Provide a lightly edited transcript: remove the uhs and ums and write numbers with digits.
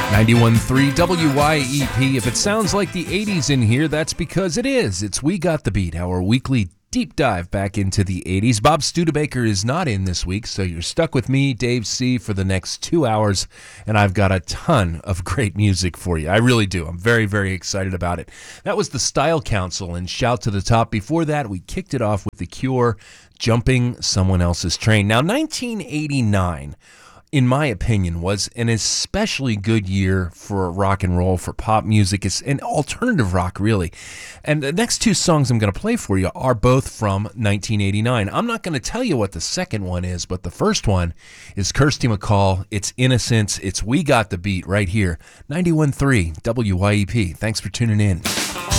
91.3 WYEP. If it sounds like the 80s in here, that's because it is. It's We Got the Beat, our weekly deep dive back into the 80s. Bob Studebaker is not in this week, so you're stuck with me, Dave C., for the next 2 hours, and I've got a ton of great music for you. I really do. I'm very, very excited about it. That was the Style Council and Shout to the Top. Before that, we kicked it off with The Cure, Jumping Someone Else's Train. Now, 1989, in my opinion, was an especially good year for rock and roll, for pop music. It's an alternative rock, really. And the next two songs I'm going to play for you are both from 1989. I'm not going to tell you what the second one is, but the first one is Kirsty MacColl. It's Innocence. It's We Got the Beat right here. 91.3 WYEP. Thanks for tuning in.